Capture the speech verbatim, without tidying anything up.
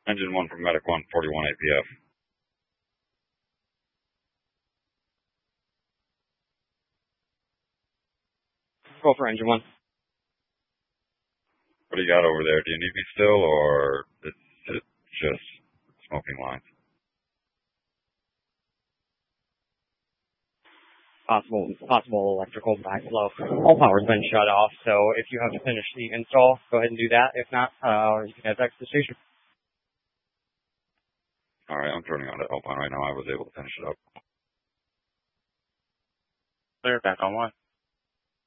Engine one from Medic one, forty-one A P F. Go for engine one. What do you got over there? Do you need me still, or is it just smoking lines? Possible, possible electrical backflow. All power's been shut off, so if you have to finish the install, go ahead and do that. If not, uh, you can head back to the station. All right, I'm turning on to Alpine right now. I was able to finish it up. Clear, back on one.